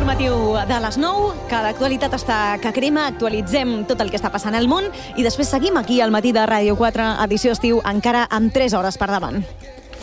informatiu de les 9, que l'actualitat està que crema, actualitzem tot el que està passant al món i després seguim aquí al matí de Ràdio 4, edició estiu, encara amb 3 hores per davant.